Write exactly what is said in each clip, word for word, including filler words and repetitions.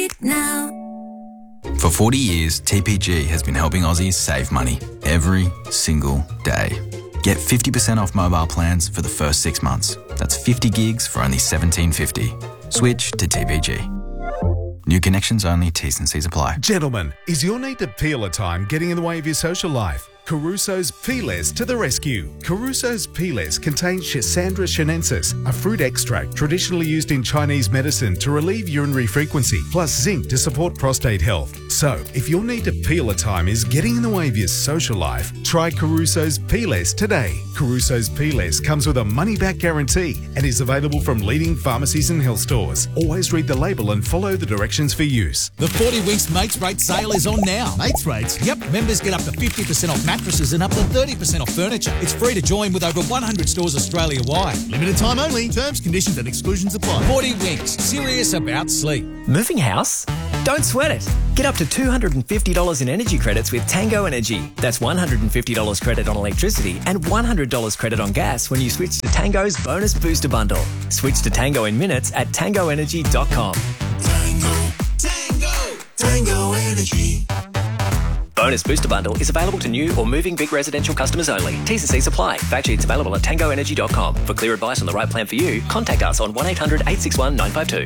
now. For forty years, T P G has been helping Aussies save money every single day. Get fifty percent off mobile plans for the first six months. That's fifty gigs for only seventeen fifty. Switch to T P G. New connections only, T's and C's apply. Gentlemen, is your need to peel a time getting in the way of your social life? Caruso's Peelers to the rescue. Caruso's Peelers contain Schisandra chinensis, a fruit extract traditionally used in Chinese medicine to relieve urinary frequency, plus zinc to support prostate health. So, if your need to peel a time is getting in the way of your social life, try Caruso's Peelers today. Caruso's Peelers comes with a money-back guarantee and is available from leading pharmacies and health stores. Always read the label and follow the directions for use. The forty Winks Mates Rate sale is on now. Mates Rates? Yep, members get up to fifty percent off mattresses and up to thirty percent off furniture. It's free to join with over one hundred stores Australia-wide. Limited time only. Terms, conditions and exclusions apply. forty Winks. Serious about sleep. Moving house? Don't sweat it. Get up to two hundred fifty dollars in energy credits with Tango Energy. That's one hundred fifty dollars credit on electricity and one hundred dollars credit on gas when you switch to Tango's Bonus Booster Bundle. Switch to Tango in minutes at tango energy dot com. Tango, Tango, Tango Energy. Bonus Booster Bundle is available to new or moving big residential customers only. T's and C's apply. Fact sheets available at tango energy dot com. For clear advice on the right plan for you, contact us on one eight hundred eight six one nine five two.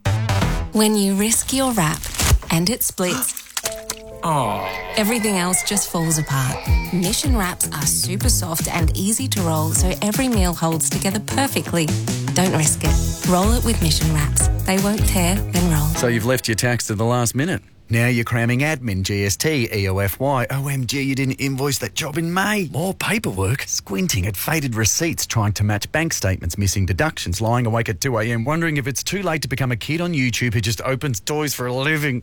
When you risk your wrap and it splits, oh, everything else just falls apart. Mission wraps are super soft and easy to roll, so every meal holds together perfectly. Don't risk it. Roll it with Mission wraps. They won't tear, then roll. So you've left your tax to the last minute. Now you're cramming admin, G S T, E O F Y. O M G, you didn't invoice that job in May. More paperwork. Squinting at faded receipts, trying to match bank statements, missing deductions, lying awake at two a.m, wondering if it's too late to become a kid on YouTube who just opens toys for a living.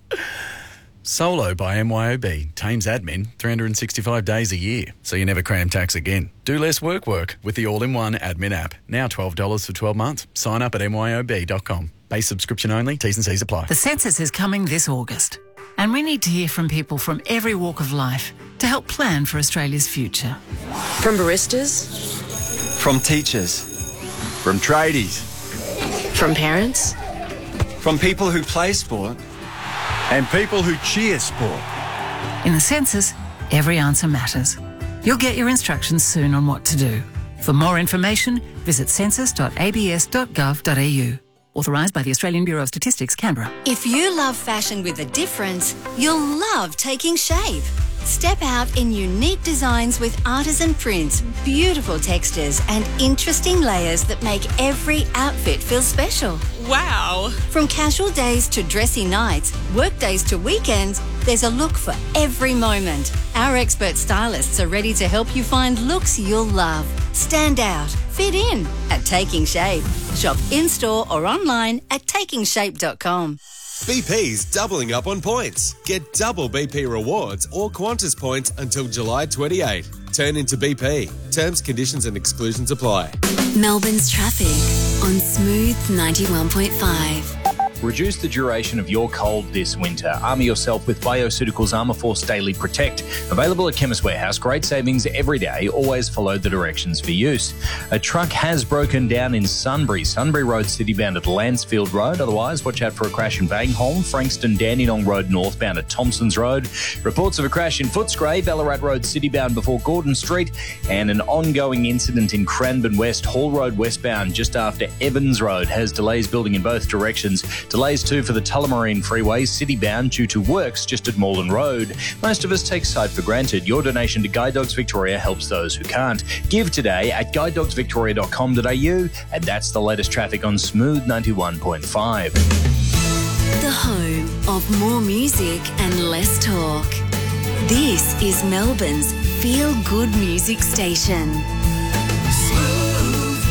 Solo by M Y O B. Tames admin three hundred sixty-five days a year, so you never cram tax again. Do less work work with the all-in-one admin app. Now twelve dollars for twelve months. Sign up at M Y O B dot com. Base subscription only. T's and C's apply. The census is coming this August, and we need to hear from people from every walk of life to help plan for Australia's future. From baristas, from teachers, from tradies, from parents, from people who play sport, and people who cheer sport. In the census, every answer matters. You'll get your instructions soon on what to do. For more information, visit census dot a b s dot gov dot a u. Authorised by the Australian Bureau of Statistics, Canberra. If you love fashion with a difference, you'll love Taking Shape. Step out in unique designs with artisan prints, beautiful textures and interesting layers that make every outfit feel special. Wow! From casual days to dressy nights, work days to weekends, there's a look for every moment. Our expert stylists are ready to help you find looks you'll love. Stand out, fit in at Taking Shape. Shop in-store or online at taking shape dot com. B P's doubling up on points. Get double B P rewards or Qantas points until July twenty-eighth. Turn into B P. Terms, conditions and exclusions apply. Melbourne's traffic on Smooth ninety-one point five. Reduce the duration of your cold this winter. Armour yourself with Bioceuticals Armour Force Daily Protect. Available at Chemist Warehouse. Great savings every day. Always follow the directions for use. A truck has broken down in Sunbury. Sunbury Road citybound at Lansfield Road. Otherwise, watch out for a crash in Bangholm. Frankston Dandenong Road northbound at Thompson's Road. Reports of a crash in Footscray. Ballarat Road citybound before Gordon Street. And an ongoing incident in Cranbourne West. Hall Road westbound just after Evans Road has delays building in both directions. Delays too for the Tullamarine Freeway, city-bound due to works just at Moreland Road. Most of us take sight for granted. Your donation to Guide Dogs Victoria helps those who can't. Give today at guide dogs victoria dot com dot a u, and that's the latest traffic on Smooth ninety-one point five. The home of more music and less talk. This is Melbourne's feel-good music station. Smooth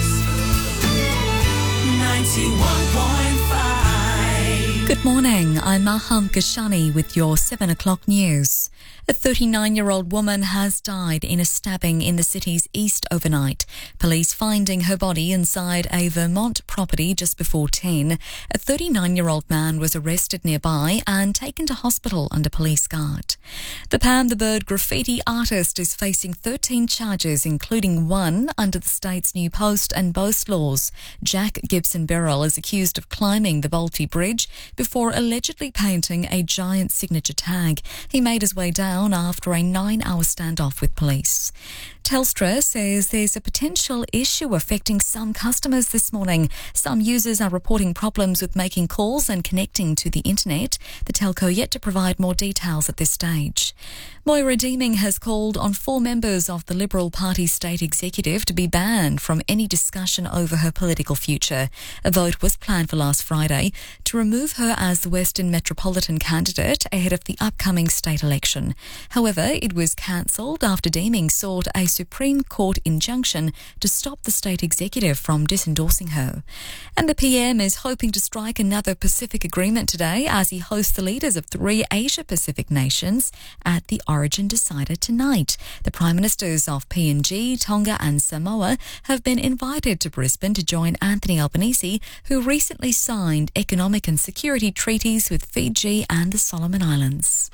ninety-one point five. Good morning, I'm Maham Kashani with your seven o'clock news. A thirty-nine-year-old woman has died in a stabbing in the city's east overnight. Police finding her body inside a Vermont property just before ten. A thirty-nine-year-old man was arrested nearby and taken to hospital under police guard. The Pam the Bird graffiti artist is facing thirteen charges, including one under the state's new post and boast laws. Jack Gibson Beryl is accused of climbing the Bolte Bridge, before allegedly painting a giant signature tag. He made his way down after a nine-hour standoff with police. Telstra says there's a potential issue affecting some customers this morning. Some users are reporting problems with making calls and connecting to the internet. The telco yet to provide more details at this stage. Moira Deeming has called on four members of the Liberal Party state executive to be banned from any discussion over her political future. A vote was planned for last Friday to remove her as the Western Metropolitan candidate ahead of the upcoming state election. However, it was cancelled after Deeming sought a Supreme Court injunction to stop the state executive from disendorsing her. And the P M is hoping to strike another Pacific agreement today as he hosts the leaders of three Asia-Pacific nations at the Origin Decider tonight. The Prime Ministers of P N G, Tonga and Samoa have been invited to Brisbane to join Anthony Albanese, who recently signed economic and security treaties with Fiji and the Solomon Islands.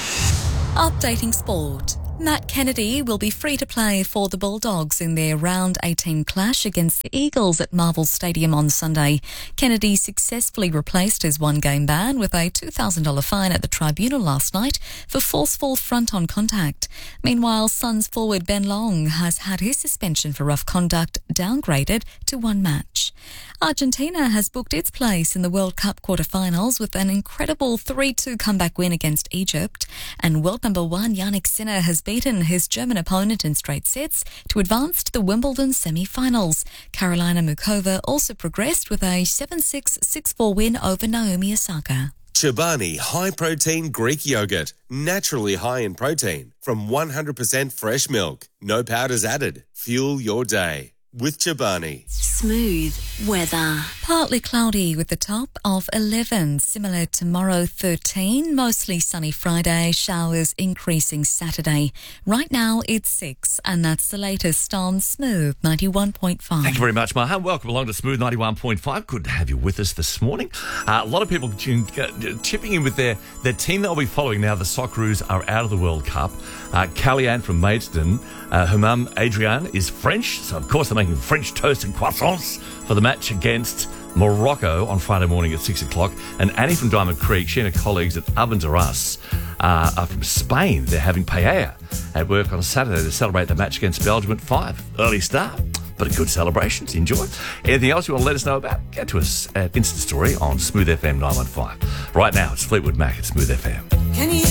Updating sport. Matt Kennedy will be free to play for the Bulldogs in their round eighteen clash against the Eagles at Marvel Stadium on Sunday. Kennedy successfully replaced his one-game ban with a two thousand dollars fine at the tribunal last night for forceful front-on contact. Meanwhile, Suns forward Ben Long has had his suspension for rough conduct downgraded to one match. Argentina has booked its place in the World Cup quarter-finals with an incredible three two comeback win against Egypt, and world number one Yannick Sinner has beaten his German opponent in straight sets to advance to the Wimbledon semi-finals. Karolina Mukova also progressed with a seven six, six four win over Naomi Osaka. Chobani High Protein Greek Yogurt. Naturally high in protein from one hundred percent fresh milk. No powders added. Fuel your day with Chobani. Smooth weather. Partly cloudy with a top of eleven. Similar tomorrow, thirteen. Mostly sunny Friday. Showers increasing Saturday. Right now it's six, and that's the latest on Smooth ninety-one point five. Thank you very much, Maha. Welcome along to Smooth ninety-one point five. Good to have you with us this morning. Uh, a lot of people chipping in with their, their team they'll be following now. The Socceroos are out of the World Cup. Uh, Kellyanne from Maidstone, uh, her mum Adrienne is French, so of course they're making French toast and croissants for the match against Morocco on Friday morning at six o'clock. And Annie from Diamond Creek, she and her colleagues at Oven to Us uh, are from Spain. They're having paella at work on Saturday to celebrate the match against Belgium at five. Early start, but a good celebration. Enjoy. Anything else you want to let us know about? Get to us at Insta Story on Smooth F M nine one five. Right now, it's Fleetwood Mac at Smooth F M. Can you